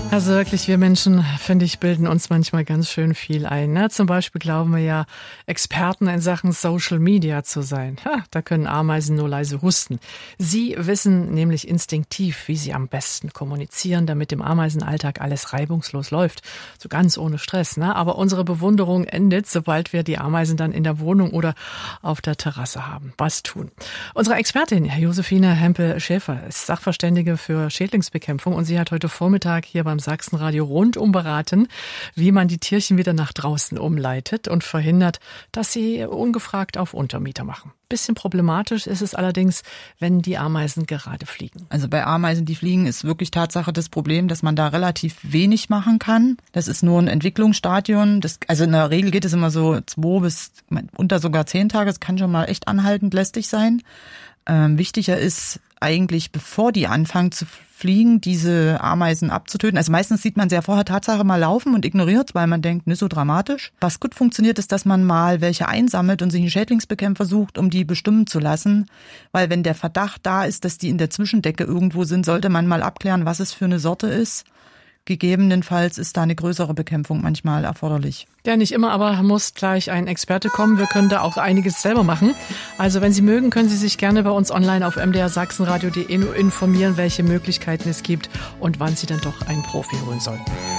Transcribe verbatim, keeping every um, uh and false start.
Also wirklich, wir Menschen, finde ich, bilden uns manchmal ganz schön viel ein. Ne? Zum Beispiel glauben wir ja, Experten in Sachen Social Media zu sein. Ha, da können Ameisen nur leise husten. Sie wissen nämlich instinktiv, wie sie am besten kommunizieren, damit im Ameisenalltag alles reibungslos läuft. So ganz ohne Stress. Ne? Aber unsere Bewunderung endet, sobald wir die Ameisen dann in der Wohnung oder auf der Terrasse haben. Was tun? Unsere Expertin, Josephine Hempel-Schäfer, ist Sachverständige für Schädlingsbekämpfung und sie hat heute Vormittag hier beim Sachsenradio rundum beraten, wie man die Tierchen wieder nach draußen umleitet und verhindert, dass sie ungefragt auf Untermieter machen. Bisschen problematisch ist es allerdings, wenn die Ameisen gerade fliegen. Also bei Ameisen, die fliegen, ist wirklich Tatsache das Problem, dass man da relativ wenig machen kann. Das ist nur ein Entwicklungsstadium. Das, also in der Regel geht es immer so zwei bis unter sogar zehn Tage. Es kann schon mal echt anhaltend lästig sein. Ähm, wichtiger ist eigentlich, bevor die anfangen zu fliegen, diese Ameisen abzutöten. Also meistens sieht man sie ja vorher Tatsache mal laufen und ignoriert, weil man denkt, nicht so dramatisch. Was gut funktioniert, ist, dass man mal welche einsammelt und sich einen Schädlingsbekämpfer sucht, um die bestimmen zu lassen. Weil wenn der Verdacht da ist, dass die in der Zwischendecke irgendwo sind, sollte man mal abklären, was es für eine Sorte ist. Gegebenenfalls ist da eine größere Bekämpfung manchmal erforderlich. Ja, nicht immer, aber muss gleich ein Experte kommen. Wir können da auch einiges selber machen. Also wenn Sie mögen, können Sie sich gerne bei uns online auf m d r sachsenradio punkt d e informieren, welche Möglichkeiten es gibt und wann Sie dann doch einen Profi holen sollten.